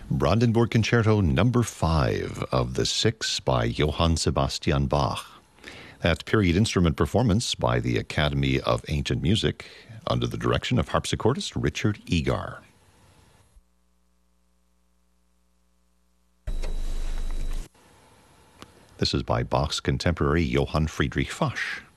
Brandenburg Concerto Number 5 of the 6 by Johann Sebastian Bach. That period instrument performance by the Academy of Ancient Music under the direction of harpsichordist Richard Egar. This is by Bach's contemporary Johann Friedrich Fasch.